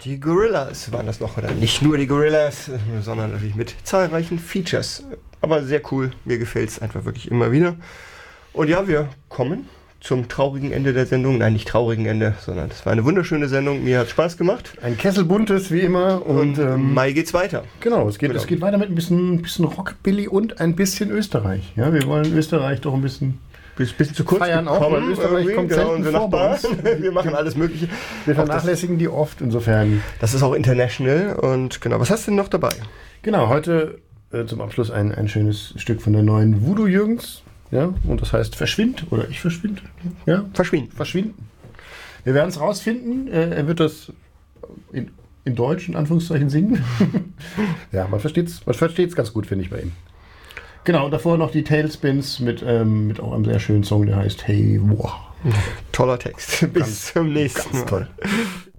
Die Gorillaz waren das noch, oder nicht nur die Gorillaz, sondern natürlich mit zahlreichen Features. Aber sehr cool, mir gefällt es einfach wirklich immer wieder. Und ja, wir kommen zum traurigen Ende der Sendung. Nein, nicht traurigen Ende, sondern es war eine wunderschöne Sendung. Mir hat Spaß gemacht. Ein Kessel buntes, wie immer. Und Mai geht's weiter. Genau, es geht weiter mit ein bisschen Rockabilly und ein bisschen Österreich. Ja, wir wollen Österreich doch ein bisschen zu kurz feiern auch, weil Österreich kommt selten vor bei uns. Wir machen alles Mögliche. Wir vernachlässigen die oft, insofern. Das ist auch international. Und genau, was hast du denn noch dabei? Genau, heute zum Abschluss ein schönes Stück von der neuen Voodoo Jürgens. Ja, und das heißt Verschwind oder ich verschwinde. Ja, Verschwinden. Wir werden es rausfinden. Er wird das in Deutsch in Anführungszeichen singen. Ja, man versteht's ganz gut, finde ich, bei ihm. Genau, und davor noch die Tailspins mit auch einem sehr schönen Song, der heißt Hey, wow. Toller Text. Bis zum nächsten Mal. Ganz toll.